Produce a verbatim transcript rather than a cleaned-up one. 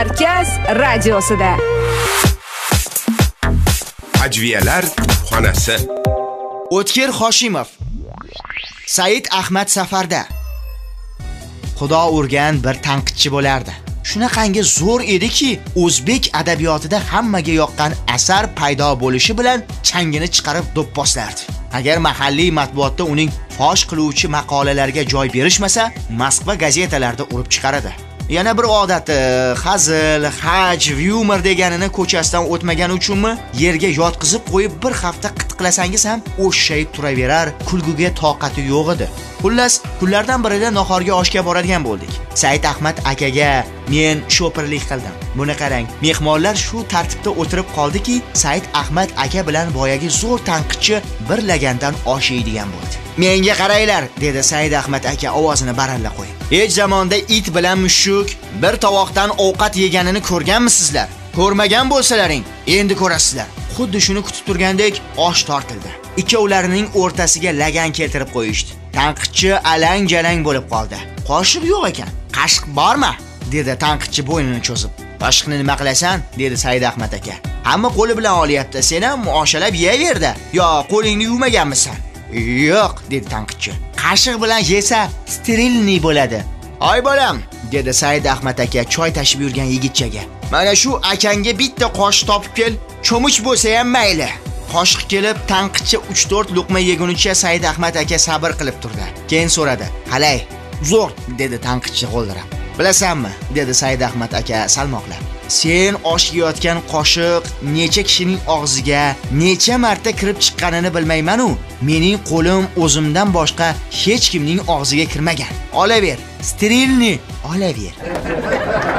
Markaz radiosida. Ajviyalar xonasi. O'tkir Hoshimov. Said Ahmad safarda. Xudo urgan bir tanqidchi bo'lardi. Shunaqangi zo'r ediki, o'zbek adabiyotida hammaga yoqqan asar paydo bo'lishi bilan changini chiqarib do'pposlardi. Agar mahalliy matbuotda uning fosh qiluvchi maqolalarga joy berishmasa, Moskva gazetalarida urib chiqaradi. Yana bir odati, hazil, haj, yumor deganini ko'chasidan o'tmagani uchunmi, yerga yotqizib qo'yib bir hafta qitiqlasangiz ham o'shshayib turaverar, kulguga toqati yo'q edi. Xullas, kunlardan birida nahorga oshga boradigan bo'ldik. Said Ahmad akaga men sho'pirlik qildim. Buni qarang, mehmonlar shu tartibda o'tirib qoldiki, Said Ahmad aka bilan boyagi zo'r tanqidchi bir lagandan osh yeydigan bo'ldi. "Menga qaranglar", dedi Said Ahmad aka ovozini baralla qo'yib. "Hech zamonda it bilan mushuk bir tovoqdan ovqat yeganini ko'rganmisizlar? Ko'rmagan bo'lsalaring, endi ko'rasizlar." Xuddi shuni kutib turgandek osh tortildi. Ikkovlarining o'rtasiga lagan keltirib qo'yishdi. Tanqidchi alang-jalang bo'lib qoldi. "Qoshiq yo'q ekan. Qashq bormi?" dedi tanqidchi bo'ynini cho'zib. "Qashqni nima qilasan?" dedi Said Ahmad aka. "Hamma qo'li bilan olyapti. Sen ham oshalab yeyaver-da. Yo, qo'lingni yuvmaganmisan?" "Yo'q", dedi tanqidchi. "Qashiq bilan yesa sterilniy bo'ladi." "Hoy bolam", dedi Said Ahmad aka choy tashib yurgan yigitchaga. "Mana shu akangga bitta qoshiq topib kel. Cho'mich bo'lsa ham mayli." Qoshiq kelib, tanqidchi uch to'rt luqma yegunicha Said Ahmad aka sabr qilib turdi. Keyin so'radi. "Qalay?" "Zo'r", dedi tanqidchi qo'ldirab. "Bilasanmi?" dedi Said Ahmad aka salmoqlab. "Sen osh yeyotgan qoshiq necha kishining og'ziga necha marta kirib chiqqanini bilmayman-u, mening qo'lim o'zimdan boshqa hech kimning og'ziga kirmagan. Olaver, sterilni olaver."